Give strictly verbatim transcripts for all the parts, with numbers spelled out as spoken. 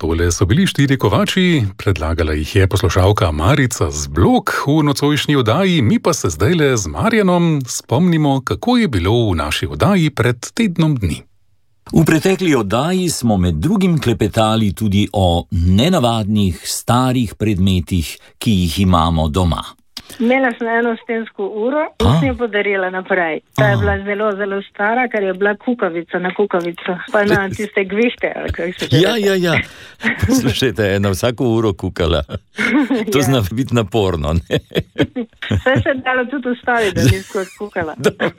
Tole so bili Štiri kovači, predlagala jih je poslušalka Marica z Blok v nocojšnji oddaji, mi pa se zdajle z Marjanom spomnimo, kako je bilo v naši oddaji pred tednom dni. V pretekli oddaji smo med drugim klepetali tudi o nenavadnih starih predmetih, ki jih imamo doma. Imela sem eno stensko uro in sem jo podarila naprej. Ta je bila zelo, zelo stara, ker je bila kukavica na kukavico. Pa na tiste gvište. Ja, ja, ja. Poslušajte, ena vsako uro kukala. To zna biti naporno, ne? Vse se je dalo tudi ustaviti, da ni skozi kukala.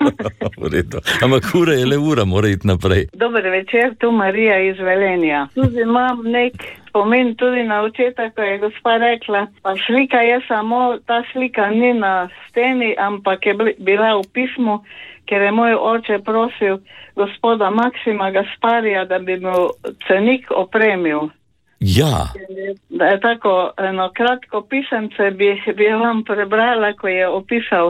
V redu. Ampak ura je le ura, mora iti naprej. Dober večer, tu Marija iz Velenja. Tudi imam nek spomin tudi na očeta, ko je gospa rekla, pa slika je samo, ta slika ni na steni, ampak je bila v pismu, ker je moj oče prosil gospoda Maksima Gasparija, da bi mu cenik opremil. Ja. Da je tako eno kratko pisemce bi, bi vam prebrala, ko je opisal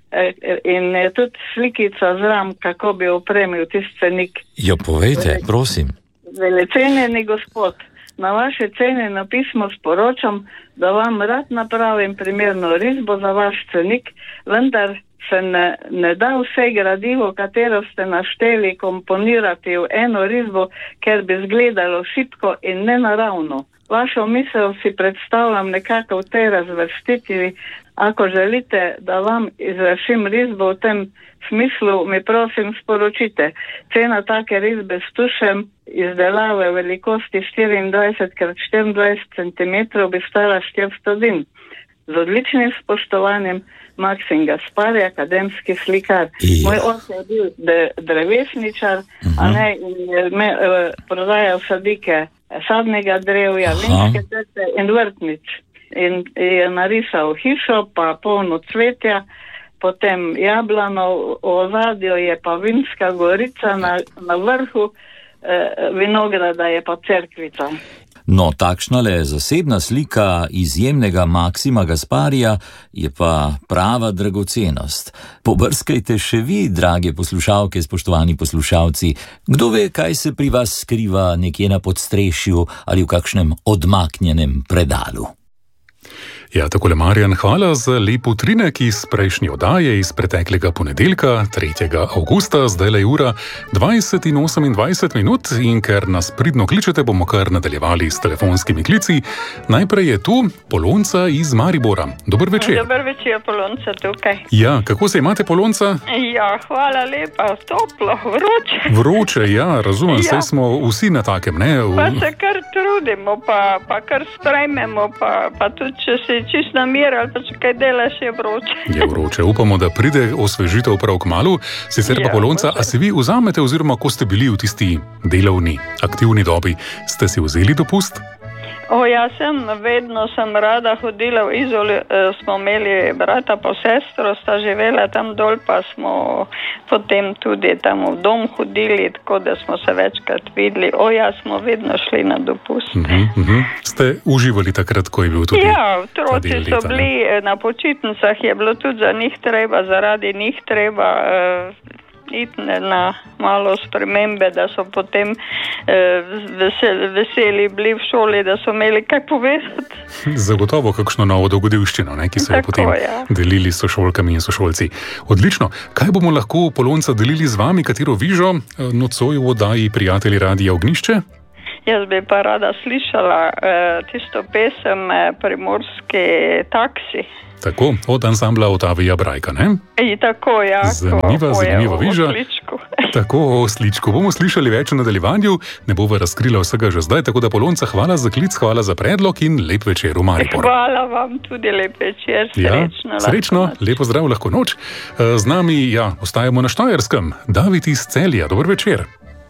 in je tudi slikica zram, kako bi opremil tisti cenik. Jo, povejte, prosim. Velicenjeni gospod, na vaše cenjeno pismo sporočam, da vam rad napravim primerno risbo za vaš cenik, vendar se ne, ne da vse gradivo, katero ste našteli, komponirati v eno risbo, ker bi izgledalo šibko in nenaravno. Vašo misel si predstavljam nekako v tej razvrstitvi. Ako želite, da vam izvršim risbo v tem smislu, mi prosim sporočite. Cena take risbe s tušem izdelave velikosti štiriindvajset krat štiriindvajset centimetrov bi stala štiristo din. Z odličnim spoštovanjem Maksim Gaspari, akademski slikar. Ja. Moj oče je bil drevesničar, uh-huh. a ne, in je me, uh, prodajal sadike sadnega drevja, vinske ceste in vrtnic. In je narisal hišo, pa polno cvetja, potem jablano, v ozadju je pa vinska gorica, na, na vrhu eh, vinograda je pa cerkvica. No, takšna le zasebna slika izjemnega Maksima Gasparija je pa prava dragocenost. Pobrskajte še vi, drage poslušalke, spoštovani poslušalci. Kdo ve, kaj se pri vas skriva nekje na podstrešju ali v kakšnem odmaknjenem predalu? Ja, takole Marjan, hvala za lep utrinek iz prejšnje oddaje iz preteklega ponedeljka, tretjega avgusta, zdajle je ura dvajset in osemindvajset minut in ker nas pridno kličete, bomo kar nadaljevali s telefonskimi klici. Najprej je tu Polonca iz Maribora. Dober večer. Dober večer, Polonca tukaj. Ja, kako se imate, Polonca? Ja, hvala lepa, toplo, vroče. Vroče, ja, razumem, ja. Saj smo vsi na takem, ne? V... Pa se kar trudimo, pa, pa kar sprejmemo, pa, pa tudi, če se čist namir ali pa če kaj delaš, je vroče. Je vroče, upamo, da pride osvežitev prav kmalu. Sicer pa, Polonca, a si vi vzamete, oziroma ko ste bili v tisti delovni, aktivni dobi, ste si vzeli dopust? O, ja, sem, vedno sem rada hodila v Izoli, e, smo imeli brata pa sestro, sta živela tam dol, pa smo potem tudi tam v dom hodili, tako da smo se večkrat videli. O, ja, smo vedno šli na dopust. Uh-huh, uh-huh. Ste uživali takrat, ko je bil tudi ja, otroci so bili ne? Na počitnicah, je bilo tudi za njih treba, zaradi njih treba e, iti na malo spremembe, da so potem eh, veseli, veseli bili v šoli, da so imeli kaj povedati. Zagotovo kakšno novo dogodivščino, ne, ki so jo potem ja. delili s sošolkami in sošolci. Odlično. Kaj bomo lahko, Polonca, delili z vami, katero vižo nocoj v oddaji Prijatelji Radia Ognjišče? Jaz bi pa rada slišala eh, tisto pesem eh, Primorski taksi. Tako, od ansambla Otavija Brajka, ne? I tako, ja. Zanimiva, zanimiva viža. Tako, o sličku. Bomo slišali več v nadaljevanju, ne bova razkrila vsega že zdaj, tako da, Polonca, hvala za klic, hvala za predlog in lep večer v Mariboru. Hvala vam tudi, lep večer, srečno. Ja, srečno, lepo zdrav, lahko noč. Z nami, ja, ostajamo na Štajerskem. David iz Celja, dober večer.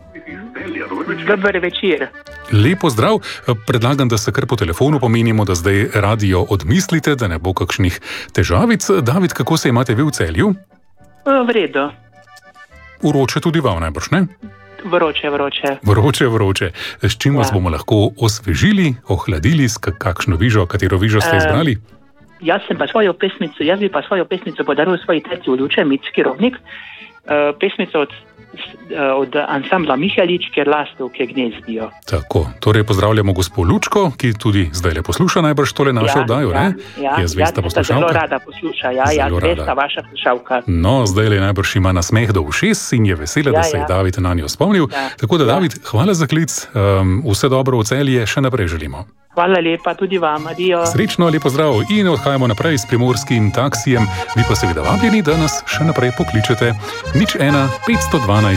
Dober večer. Lepo zdrav. Predlagam, da se kar po telefonu pomenimo, da zdaj radio odmislite, da ne bo kakšnih težavic. David, kako se imate vi v Celju? V redu. Vroče tudi vam najbrž, ne? Vroče, vroče. Vroče, vroče. S čim ja. vas bomo lahko osvežili, ohladili, s kakšno vižo, katero vižo ste izbrali? Uh, jaz sem pa svojo pesmico, jaz bi pa svojo pesmico podaril svoji teci v Luče, Mitski Robnik. uh, pesmico od, od ansambla Mihalič, Kjer lastovke gnezdijo. Tako, torej pozdravljamo gospo Lučko, ki tudi zdaj le posluša najbrž tole našo Ja, oddajo, ja, ne? ja, Je zvesta ja, poslušalka. Zelo rada posluša, ja, ja, Zelo zvesta rada. vaša poslušalka. No, zdaj le najbrž ima nasmeh do ušes in je vesela, Ja, da se je ja. David na njo spomnil. Ja, Tako da, ja. David, hvala za klic, um, vse dobro v Celje, še naprej želimo. Hvala lepa tudi vam, adijo. Srečno, lepo zdrav in odhajamo naprej s primorskim taksijem. Vi pa seveda vabljeni, da nas še naprej pokličete. nič ena petsto dvanajst